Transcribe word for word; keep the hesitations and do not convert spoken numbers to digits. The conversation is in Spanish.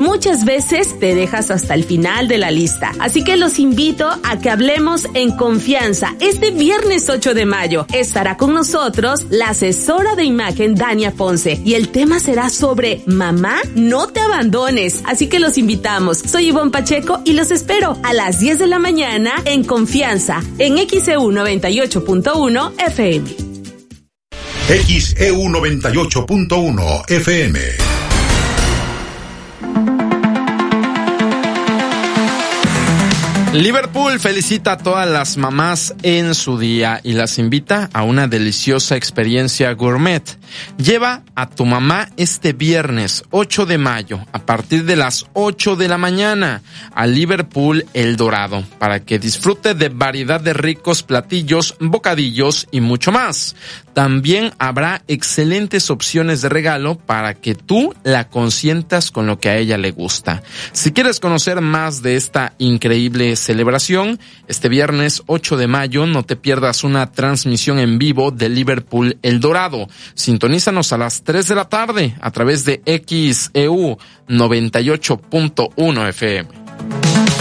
Muchas veces te dejas hasta el final de la lista. Así que los invito a que hablemos en confianza. Este viernes ocho de mayo estará con nosotros la asesora de imagen Dania Ponce y el tema será sobre mamá, no te abandones. Así que los invitamos. Soy Ivonne Pacheco y los espero a las diez de la mañana en confianza en X E U noventa y ocho punto uno F M. X E U noventa y ocho punto uno F M. Liverpool felicita a todas las mamás en su día y las invita a una deliciosa experiencia gourmet. Lleva a tu mamá este viernes ocho de mayo a partir de las ocho de la mañana a Liverpool El Dorado para que disfrute de variedad de ricos platillos, bocadillos y mucho más. También habrá excelentes opciones de regalo para que tú la consientas con lo que a ella le gusta. Si quieres conocer más de esta increíble celebración, este viernes ocho de mayo no te pierdas una transmisión en vivo de Liverpool El Dorado. Sintonízanos a las tres de la tarde a través de X E U noventa y ocho punto uno F M.